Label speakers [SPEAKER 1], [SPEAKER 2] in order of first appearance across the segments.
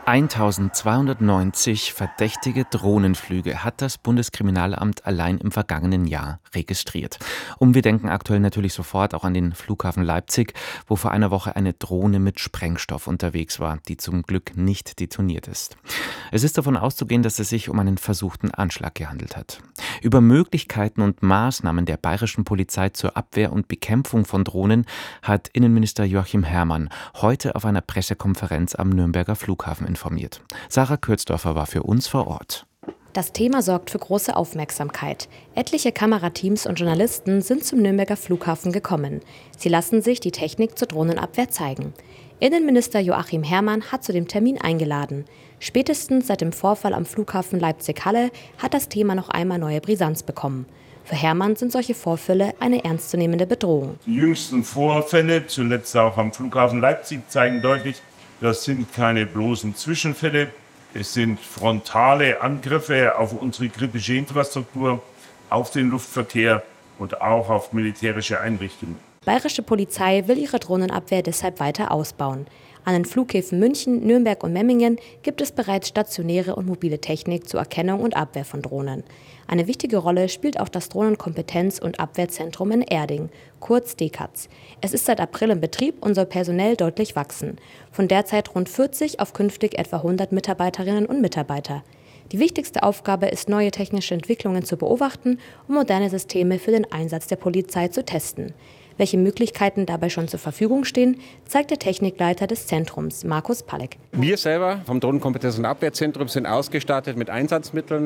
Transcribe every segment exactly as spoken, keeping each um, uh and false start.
[SPEAKER 1] eintausendzweihundertneunzig verdächtige Drohnenflüge hat das Bundeskriminalamt allein im vergangenen Jahr registriert. Und wir denken aktuell natürlich sofort auch an den Flughafen Leipzig, wo vor einer Woche eine Drohne mit Sprengstoff unterwegs war, die zum Glück nicht detoniert ist. Es ist davon auszugehen, dass es sich um einen versuchten Anschlag gehandelt hat. Über Möglichkeiten und Maßnahmen der bayerischen Polizei zur Abwehr und Bekämpfung von Drohnen hat Innenminister Joachim Herrmann heute auf einer Pressekonferenz am Nürnberger Flughafen informiert. Sarah Kürzdorfer war für uns vor Ort.
[SPEAKER 2] Das Thema sorgt für große Aufmerksamkeit. Etliche Kamerateams und Journalisten sind zum Nürnberger Flughafen gekommen. Sie lassen sich die Technik zur Drohnenabwehr zeigen. Innenminister Joachim Herrmann hat zu dem Termin eingeladen. Spätestens seit dem Vorfall am Flughafen Leipzig-Halle hat das Thema noch einmal neue Brisanz bekommen. Für Herrmann sind solche Vorfälle eine ernstzunehmende Bedrohung.
[SPEAKER 3] Die jüngsten Vorfälle, zuletzt auch am Flughafen Leipzig, zeigen deutlich, das sind keine bloßen Zwischenfälle. Es sind frontale Angriffe auf unsere kritische Infrastruktur, auf den Luftverkehr und auch auf militärische Einrichtungen.
[SPEAKER 2] Bayerische Polizei will ihre Drohnenabwehr deshalb weiter ausbauen. An den Flughäfen München, Nürnberg und Memmingen gibt es bereits stationäre und mobile Technik zur Erkennung und Abwehr von Drohnen. Eine wichtige Rolle spielt auch das Drohnenkompetenz- und Abwehrzentrum in Erding, kurz D K A Z. Es ist seit April in Betrieb und soll personell deutlich wachsen. Von derzeit rund vierzig auf künftig etwa hundert Mitarbeiterinnen und Mitarbeiter. Die wichtigste Aufgabe ist, neue technische Entwicklungen zu beobachten und moderne Systeme für den Einsatz der Polizei zu testen. Welche Möglichkeiten dabei schon zur Verfügung stehen, zeigt der Technikleiter des Zentrums, Markus Pallek.
[SPEAKER 4] Wir selber vom Drohnenkompetenz- und Abwehrzentrum sind ausgestattet mit Einsatzmitteln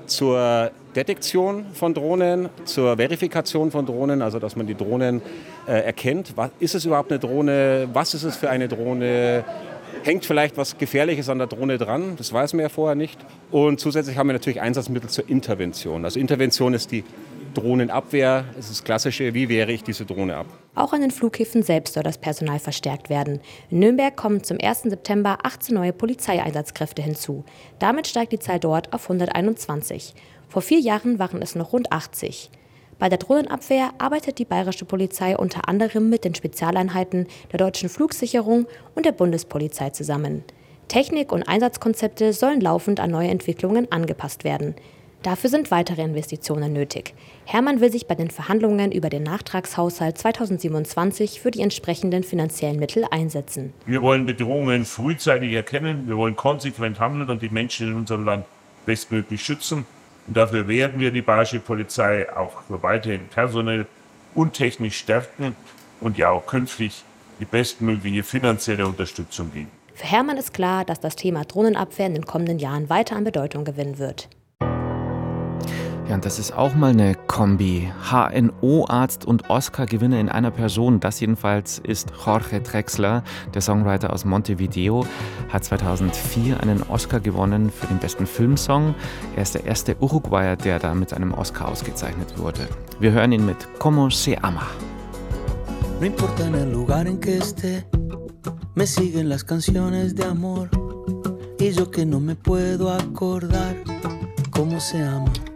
[SPEAKER 4] zur Detektion von Drohnen, zur Verifikation von Drohnen, also dass man die Drohnen äh, erkennt. Was, ist es überhaupt eine Drohne? Was ist es für eine Drohne? Hängt vielleicht was Gefährliches an der Drohne dran? Das weiß man ja vorher nicht. Und zusätzlich haben wir natürlich Einsatzmittel zur Intervention. Also Intervention ist die Drohnenabwehr, es ist das Klassische, wie wehre ich diese Drohne ab.
[SPEAKER 2] Auch an den Flughäfen selbst soll das Personal verstärkt werden. In Nürnberg kommen zum ersten September achtzehn neue Polizeieinsatzkräfte hinzu. Damit steigt die Zahl dort auf hunderteinundzwanzig. Vor vier Jahren waren es noch rund achtzig. Bei der Drohnenabwehr arbeitet die bayerische Polizei unter anderem mit den Spezialeinheiten der Deutschen Flugsicherung und der Bundespolizei zusammen. Technik und Einsatzkonzepte sollen laufend an neue Entwicklungen angepasst werden. Dafür sind weitere Investitionen nötig. Herrmann will sich bei den Verhandlungen über den Nachtragshaushalt zweitausendsiebenundzwanzig für die entsprechenden finanziellen Mittel einsetzen.
[SPEAKER 3] Wir wollen Bedrohungen frühzeitig erkennen, wir wollen konsequent handeln und die Menschen in unserem Land bestmöglich schützen. Und dafür werden wir die bayerische Polizei auch weiterhin personell und technisch stärken und ja auch künftig die bestmögliche finanzielle Unterstützung geben.
[SPEAKER 2] Für Herrmann ist klar, dass das Thema Drohnenabwehr in den kommenden Jahren weiter an Bedeutung gewinnen wird.
[SPEAKER 1] Ja, und das ist auch mal eine Kombi. H N O-Arzt und Oscar-Gewinner in einer Person. Das jedenfalls ist Jorge Drexler, der Songwriter aus Montevideo, hat zweitausendvier einen Oscar gewonnen für den besten Filmsong. Er ist der erste Uruguayer, der da mit einem Oscar ausgezeichnet wurde. Wir hören ihn mit Como se ama.
[SPEAKER 5] No importa en el lugar en que esté, me siguen las canciones de amor, y yo que no me puedo acordar cómo se ama.